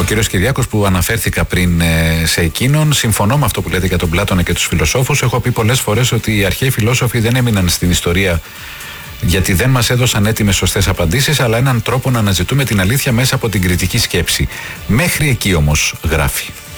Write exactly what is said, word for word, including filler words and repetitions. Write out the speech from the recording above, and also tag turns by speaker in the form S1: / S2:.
S1: Ο κύριος Κυριάκος που αναφέρθηκα πριν ε, σε εκείνον, συμφωνώ με αυτό που λέτε για τον Πλάτωνα και τους φιλοσόφους. Έχω πει πολλές φορές ότι οι αρχαίοι φιλόσοφοι δεν έμειναν στην ιστορία γιατί δεν μας έδωσαν έτοιμες σωστές απαντήσεις, αλλά έναν τρόπο να αναζητούμε την αλήθεια μέσα από την κριτική σκέψη. Μέχρι εκεί όμως, γράφει.